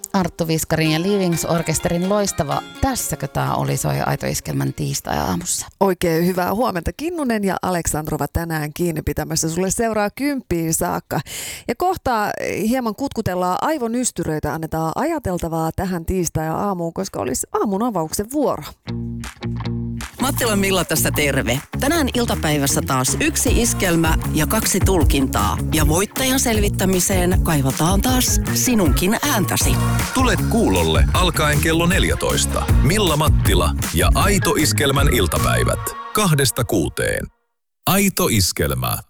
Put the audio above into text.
Arttu Viskarin ja Livings Orkesterin loistava Tässäkö tää oli soi Aito Iskelmän tiistai-aamussa. Oikein hyvää huomenta. Kinnunen ja Aleksandrova tänään kiinni pitämässä. Sulle seuraa 10 saakka. Ja kohta hieman kutkutellaan aivonystyröitä, annetaan ajateltavaa tähän tiistai-aamuun, koska olisi aamun avauksen vuoro. Mattila Milla tässä terve. Tänään iltapäivässä taas 1 iskelmä ja 2 tulkintaa. Ja voittajan selvittämiseen kaivataan taas sinunkin ääntäsi. Tule kuulolle alkaen kello 14. Milla Mattila ja Aito Iskelmän iltapäivät. 2–6. Aito Iskelmä.